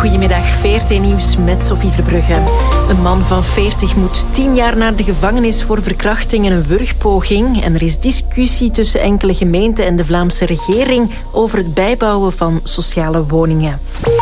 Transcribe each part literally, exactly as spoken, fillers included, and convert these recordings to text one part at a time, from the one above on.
Goedemiddag, V R T Nieuws met Sophie Verbrugge. Een man van veertig moet tien jaar naar de gevangenis voor verkrachting en een wurgpoging. En er is discussie tussen enkele gemeenten en de Vlaamse regering over het bijbouwen van sociale woningen.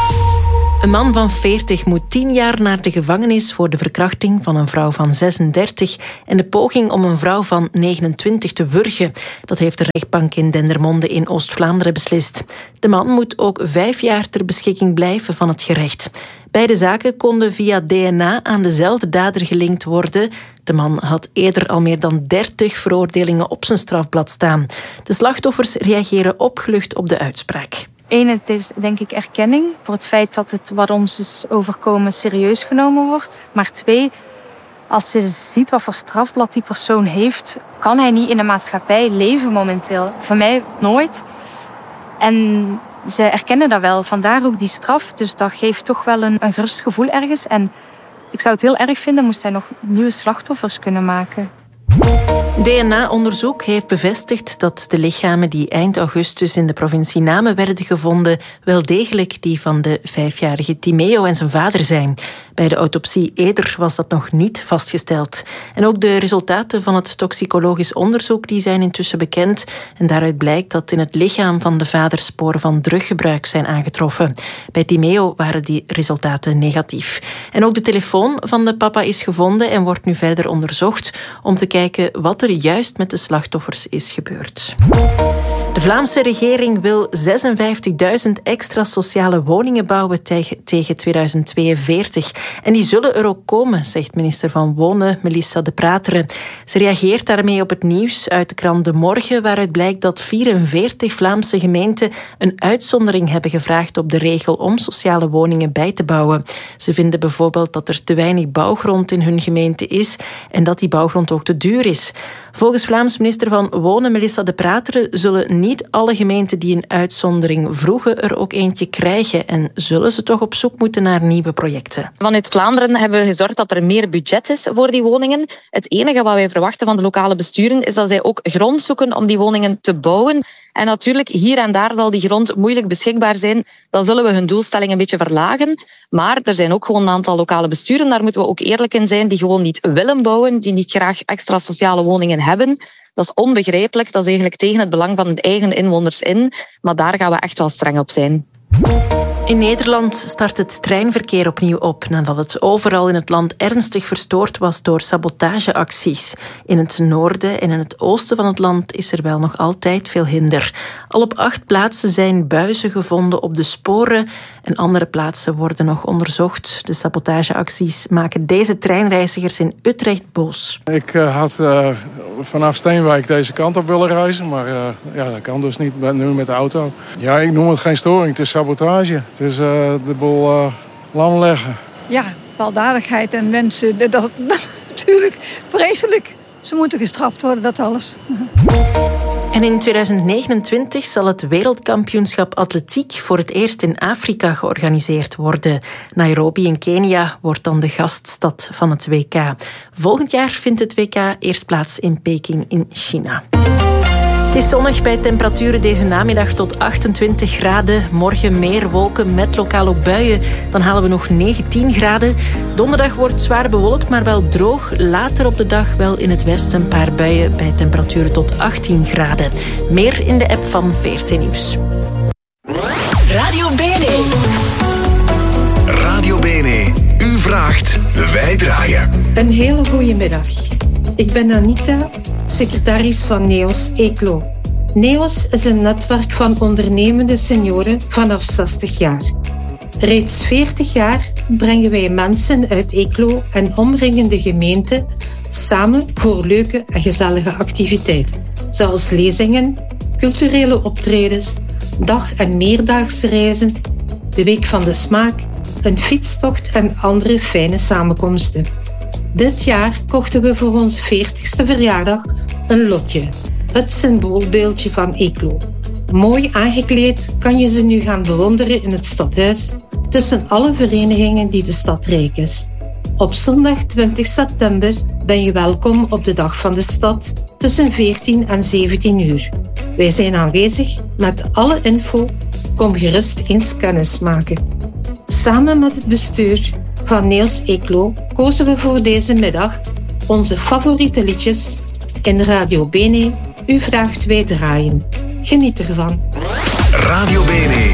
Een man van veertig moet tien jaar naar de gevangenis voor de verkrachting van een vrouw van zesendertig en de poging om een vrouw van negenentwintig te wurgen. Dat heeft de rechtbank in Dendermonde in Oost-Vlaanderen beslist. De man moet ook vijf jaar ter beschikking blijven van het gerecht. Beide zaken konden via D N A aan dezelfde dader gelinkt worden. De man had eerder al meer dan dertig veroordelingen op zijn strafblad staan. De slachtoffers reageren opgelucht op de uitspraak. Eén, het is denk ik erkenning voor het feit dat het wat ons is overkomen serieus genomen wordt. Maar twee, als je ziet wat voor strafblad die persoon heeft, kan hij niet in de maatschappij leven momenteel. Voor mij nooit. En ze erkennen dat wel, vandaar ook die straf. Dus dat geeft toch wel een, een gerust gevoel ergens. En ik zou het heel erg vinden moest hij nog nieuwe slachtoffers kunnen maken. D N A-onderzoek heeft bevestigd dat de lichamen die eind augustus in de provincie Namen werden gevonden wel degelijk die van de vijfjarige Timeo en zijn vader zijn. Bij de autopsie eerder was dat nog niet vastgesteld. En ook de resultaten van het toxicologisch onderzoek die zijn intussen bekend. En daaruit blijkt dat in het lichaam van de vader sporen van druggebruik zijn aangetroffen. Bij Timeo waren die resultaten negatief. En ook de telefoon van de papa is gevonden en wordt nu verder onderzocht om te kijken wat er juist met de slachtoffers is gebeurd. De Vlaamse regering wil zesenvijftigduizend extra sociale woningen bouwen tegen tweeduizend tweeënveertig. En die zullen er ook komen, zegt minister van Wonen Melissa De Prateren. Ze reageert daarmee op het nieuws uit de krant De Morgen, waaruit blijkt dat vierenveertig Vlaamse gemeenten een uitzondering hebben gevraagd op de regel om sociale woningen bij te bouwen. Ze vinden bijvoorbeeld dat er te weinig bouwgrond in hun gemeente is en dat die bouwgrond ook te duur is. Volgens Vlaams minister van Wonen Melissa De Prateren zullen niet alle gemeenten die een uitzondering vroegen er ook eentje krijgen en zullen ze toch op zoek moeten naar nieuwe projecten. Vanuit Vlaanderen hebben we gezorgd dat er meer budget is voor die woningen. Het enige wat wij verwachten van de lokale besturen is dat zij ook grond zoeken om die woningen te bouwen. En natuurlijk, hier en daar zal die grond moeilijk beschikbaar zijn. Dan zullen we hun doelstelling een beetje verlagen. Maar er zijn ook gewoon een aantal lokale besturen, daar moeten we ook eerlijk in zijn, die gewoon niet willen bouwen, die niet graag extra sociale woningen hebben. Dat is onbegrijpelijk, dat is eigenlijk tegen het belang van de eigen inwoners in. Maar daar gaan we echt wel streng op zijn. In Nederland start het treinverkeer opnieuw op nadat het overal in het land ernstig verstoord was door sabotageacties. In het noorden en in het oosten van het land is er wel nog altijd veel hinder. Al op acht plaatsen zijn buizen gevonden op de sporen en andere plaatsen worden nog onderzocht. De sabotageacties maken deze treinreizigers in Utrecht boos. Ik uh, had uh, vanaf Steenwijk deze kant op willen reizen, maar uh, ja, dat kan dus niet nu met de auto. Ja, ik noem het geen storing, het is sabotage. Het is uh, de boel uh, lam leggen. Ja, baldadigheid en mensen, dat, dat, dat natuurlijk vreselijk. Ze moeten gestraft worden, dat alles. En in tweeduizend negenentwintig zal het wereldkampioenschap atletiek voor het eerst in Afrika georganiseerd worden. Nairobi in Kenia wordt dan de gaststad van het W K. Volgend jaar vindt het W K eerst plaats in Peking in China. Het is zonnig bij temperaturen deze namiddag tot achtentwintig graden. Morgen meer wolken met lokaal ook buien. Dan halen we nog negentien graden. Donderdag wordt zwaar bewolkt, maar wel droog. Later op de dag wel in het westen een paar buien bij temperaturen tot achttien graden. Meer in de app van V R T Nieuws. Radio Bene. Radio Bene. U vraagt, wij draaien. Een hele goede middag. Ik ben Anita, secretaris van NEOS Eeklo. NEOS is een netwerk van ondernemende senioren vanaf zestig jaar. Reeds veertig jaar brengen wij mensen uit Eeklo en omringende gemeenten samen voor leuke en gezellige activiteiten, zoals lezingen, culturele optredens, dag- en meerdaagse reizen, de Week van de Smaak, een fietstocht en andere fijne samenkomsten. Dit jaar kochten we voor onze veertigste verjaardag een lotje, het symboolbeeldje van Eeklo. Mooi aangekleed kan je ze nu gaan bewonderen in het stadhuis tussen alle verenigingen die de stad rijk is. Op zondag twintig september ben je welkom op de Dag van de Stad tussen veertien en zeventien uur. Wij zijn aanwezig met alle info. Kom gerust eens kennis maken. Samen met het bestuur van Neos Eeklo kozen we voor deze middag onze favoriete liedjes in Radio Bene. U vraagt, wij draaien. Geniet ervan. Radio Bene.